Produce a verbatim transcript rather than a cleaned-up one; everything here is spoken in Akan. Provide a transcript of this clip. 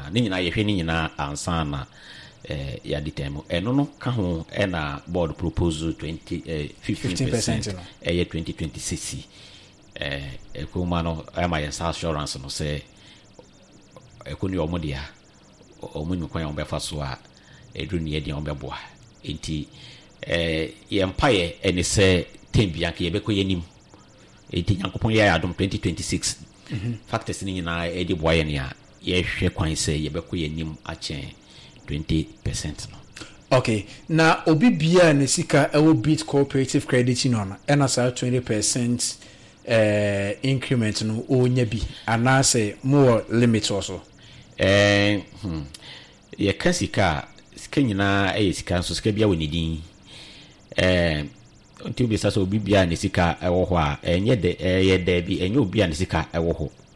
aha ni nyina yehwe ni nyina ansa na eh ya ditemo eno no ka ho e na board proposal twenty eh fifteen percent eh ye twenty twenty-six eh ekuma no am I assurance no say ekuni omodia omunyu kwan ombefa so a edru ne ye ombeboa enti eh ye mpaye eni se tembia ke ye beko yenim enti Nyankopon ye adom twenty twenty-six mm-hmm. factors ni nyina edi boye ne a ye hwe kwan se ye beko yenim achen twenty percent no. Okay, na obi bia ne sika e wo beat cooperative credit union na sa twenty percent eh increment no onya bi ana say more limit also. Eh hmm. Ye ka sika sika nyina e sika so sika bia woni din. Eh until bi sa so obi bia ne sika e wo ho a enye de ye de bi enye obi a ne sika e wo ho